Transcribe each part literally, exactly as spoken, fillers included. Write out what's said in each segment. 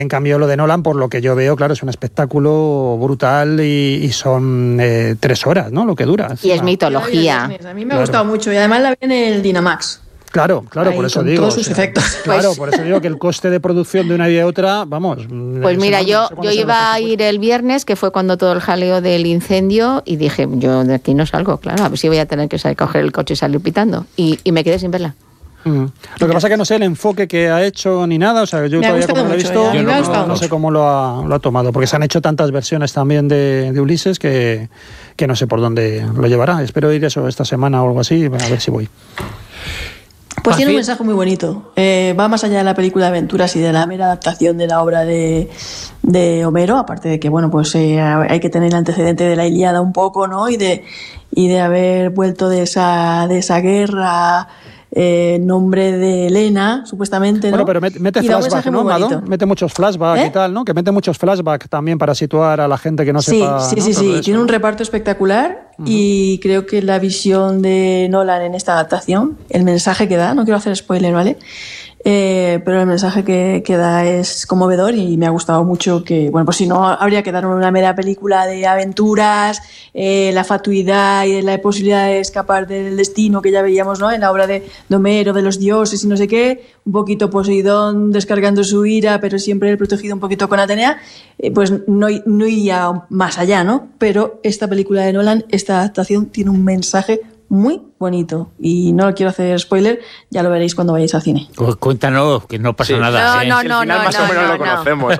En cambio, lo de Nolan, por lo que yo veo, claro, es un espectáculo brutal y, y son eh, tres horas, ¿no? Lo que dura. Y es mitología. A mí me ha claro. gustado mucho y además la vi en el Dynamax. Claro, claro, ahí, por eso con digo. Todos sus o sea, efectos. Claro, Pues, por eso digo que el coste de producción de una y de otra, vamos. Pues mira, no, yo, no sé yo iba a ir el viernes, que fue cuando todo el jaleo del incendio, y dije, yo de aquí no salgo, claro, a ver si voy a tener que salir, coger el coche y salir pitando. Y, y me quedé sin verla. Mm. Lo que pasa es que no sé el enfoque que ha hecho ni nada, o sea, yo me todavía como lo he visto, yo no, no, no, no sé cómo lo ha, lo ha tomado, porque se han hecho tantas versiones también de, de Ulises que, que no sé por dónde lo llevará. Espero ir eso esta semana o algo así, a ver si voy. Pues tiene un mensaje muy bonito. Eh, va más allá de la película de aventuras y de la mera adaptación de la obra de, de Homero, aparte de que, bueno, pues eh, hay que tener el antecedente de la Ilíada un poco, ¿no? Y de, y de haber vuelto de esa, de esa guerra en eh, nombre de Helena, supuestamente, ¿no? Bueno, pero mete, mete flashback, ¿no, Mado? Mete muchos flashbacks ¿Eh? y tal, ¿no? Que mete muchos flashbacks también para situar a la gente que no sí, sepa... Sí, ¿no? sí, sí, sí. Tiene un reparto espectacular uh-huh. y creo que la visión de Nolan en esta adaptación, el mensaje que da, no quiero hacer spoiler, ¿vale? Eh, pero el mensaje que, que da es conmovedor y me ha gustado mucho que, bueno, pues si no, habría que dar una mera película de aventuras, eh, la fatuidad y la posibilidad de escapar del destino que ya veíamos, ¿no? En la obra de, de Homero, de los dioses y no sé qué, un poquito Poseidón descargando su ira, pero siempre protegido un poquito con Atenea, eh, pues no, no iría más allá, ¿no? Pero esta película de Nolan, esta adaptación tiene un mensaje muy bonito y no quiero hacer spoiler, ya lo veréis cuando vayáis al cine. Pues cuéntanos, que no pasa sí. nada. No, ¿eh? no, si no, al final no, más no, o menos no, lo conocemos.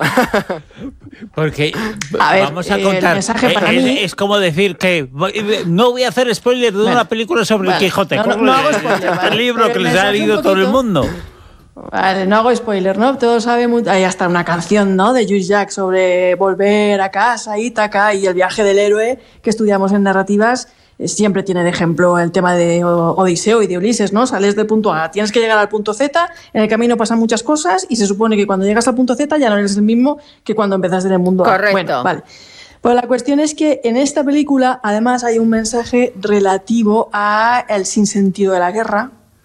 Porque a ver, vamos a eh, contar. El mensaje para es, mí... es como decir que no voy a hacer spoiler de bueno, una película sobre vale. el Quijote. No, no, no hago spoiler, el vale. libro Pero que el les ha leído todo el mundo. Vale, no hago spoiler, ¿no? Todos sabemos, hay hasta una canción, ¿no? De Jules Jacques sobre volver a casa, Ítaca y el viaje del héroe que estudiamos en narrativas. Siempre tiene de ejemplo el tema de Odiseo y de Ulises, ¿no? Sales del punto A, tienes que llegar al punto Z, en el camino pasan muchas cosas y se supone que cuando llegas al punto Z ya no eres el mismo que cuando empezaste en el mundo A. Correcto. Bueno, vale. Pues la cuestión es que en esta película además hay un mensaje relativo al sinsentido de la guerra,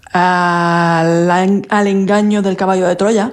al, al engaño del caballo de Troya,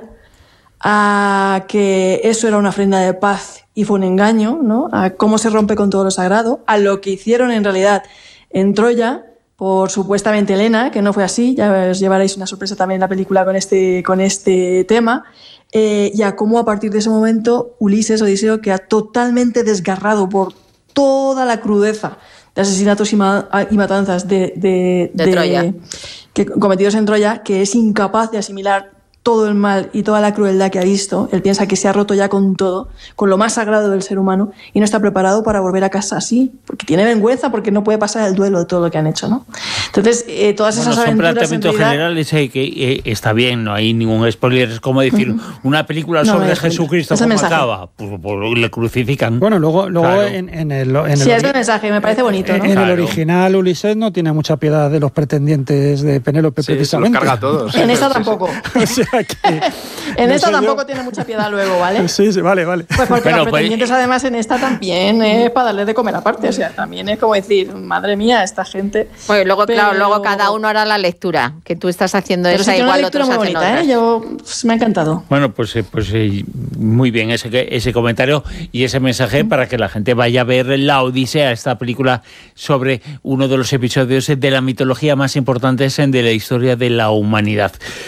a que eso era una ofrenda de paz y fue un engaño, ¿no? A cómo se rompe con todo lo sagrado, a lo que hicieron en realidad en Troya por supuestamente Helena, que no fue así, ya os llevaréis una sorpresa también en la película con este, con este tema, eh, y a cómo a partir de ese momento Ulises, Odiseo, queda totalmente desgarrado por toda la crudeza de asesinatos y, ma- y matanzas de, de, de, de Troya. Que, cometidos en Troya, que es incapaz de asimilar todo el mal y toda la crueldad que ha visto. Él piensa que se ha roto ya con todo, con lo más sagrado del ser humano, y no está preparado para volver a casa así, porque tiene vergüenza, porque no puede pasar el duelo de todo lo que han hecho, ¿no? Entonces, eh, todas esas bueno, aventuras... Son planteamientos realidad... generales eh, que eh, está bien, no hay ningún spoiler, es como decir, uh-huh. una película sobre no, Jesucristo, ¿cómo acaba? Pues, pues le crucifican. Bueno, luego, luego claro. en, en el... En sí, el es el mensaje, me parece bonito, ¿no? En, en claro. el original, Ulises no tiene mucha piedad de los pretendientes de Penélope, sí, precisamente. Se los carga a todos. En esta tampoco. O sea que... En no esta tampoco yo. tiene mucha piedad luego, ¿vale? Sí, sí, vale, vale. Pues porque Pero, los pretendientes pues, además en esta también es para darle de comer aparte, o sea, también es como decir, madre mía, esta gente... Pues luego, pero... claro, luego cada uno hará la lectura, que tú estás haciendo pero esa, sí igual una otros muy hacen bonita, otras. ¿eh? Yo, pues, me ha encantado. Bueno, pues, pues eh, muy bien ese, ese comentario y ese mensaje para que la gente vaya a ver La Odisea, esta película sobre uno de los episodios de la mitología más importantes de la historia de la humanidad.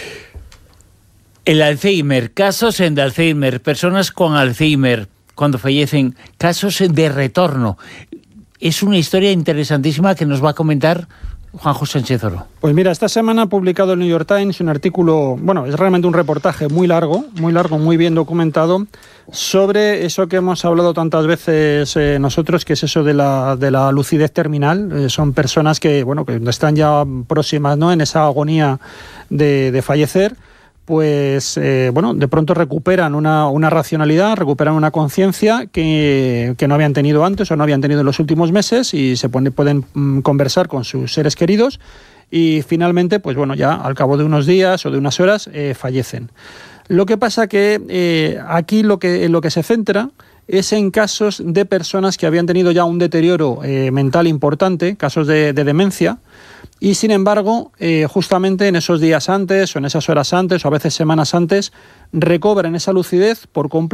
El Alzheimer, casos de Alzheimer, personas con Alzheimer cuando fallecen, casos de retorno. Es una historia interesantísima que nos va a comentar Juanjo Sánchez Oro. Pues mira, esta semana ha publicado el New York Times un artículo, bueno, es realmente un reportaje muy largo, muy largo, muy bien documentado, sobre eso que hemos hablado tantas veces eh, nosotros, que es eso de la, de la lucidez terminal. Eh, son personas que, bueno, que están ya próximas, ¿no?, en esa agonía de, de fallecer. Pues, eh, bueno, de pronto recuperan una, una racionalidad, recuperan una conciencia que, que no habían tenido antes o no habían tenido en los últimos meses y se pone, pueden mm, conversar con sus seres queridos y finalmente, pues bueno, ya al cabo de unos días o de unas horas eh, fallecen. Lo que pasa que eh, aquí lo que, lo que se centra es en casos de personas que habían tenido ya un deterioro eh, mental importante, casos de, de demencia, y sin embargo, eh, justamente en esos días antes o en esas horas antes o a veces semanas antes, recobran esa lucidez por completo.